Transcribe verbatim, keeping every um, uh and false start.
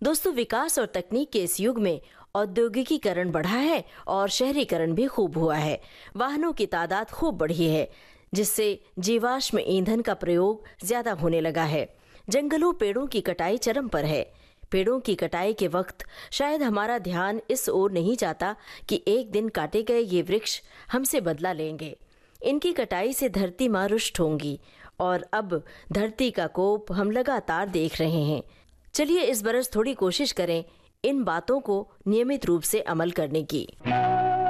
दोस्तों, विकास और तकनीक के इस युग में औद्योगिकीकरण बढ़ा है और शहरीकरण भी खूब हुआ है। वाहनों की तादाद खूब बढ़ी है, जिससे जीवाश्म ईंधन का प्रयोग ज्यादा होने लगा है। जंगलों पेड़ों की कटाई चरम पर है। पेड़ों की कटाई के वक्त शायद हमारा ध्यान इस ओर नहीं जाता कि एक दिन काटे गए ये वृक्ष हमसे बदला लेंगे। इनकी कटाई से धरती माँ रुष्ट होंगी और अब धरती का कोप हम लगातार देख रहे हैं। चलिए इस बरस थोड़ी कोशिश करें इन बातों को नियमित रूप से अमल करने की।